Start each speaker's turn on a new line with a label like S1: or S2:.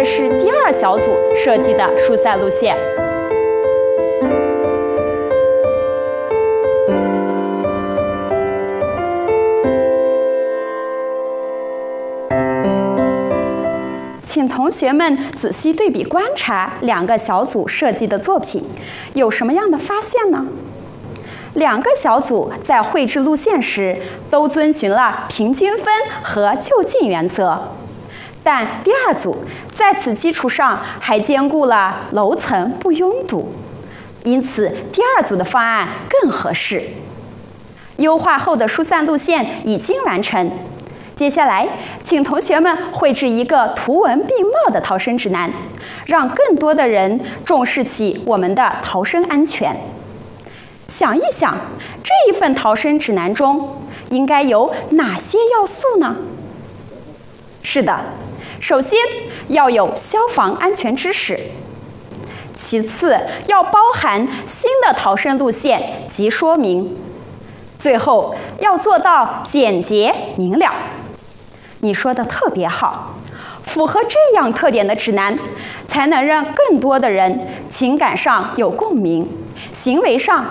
S1: 是第2小组设计的疏散路线。请同学们仔细对比观察2个小组设计的作品，有什么样的发现呢？2个小组在绘制路线时都遵循了平均分和就近原则，但第2组在此基础上还兼顾了楼层不拥堵，因此第2组的方案更合适。优化后的疏散路线已经完成。接下来，请同学们绘制一个图文并茂的逃生指南，让更多的人重视起我们的逃生安全。想一想，这一份逃生指南中应该有哪些要素呢？是的，首先要有消防安全知识，其次要包含新的逃生路线及说明，最后要做到简洁明了。你说的特别好，符合这样特点的指南，才能让更多的人情感上有共鸣，行为上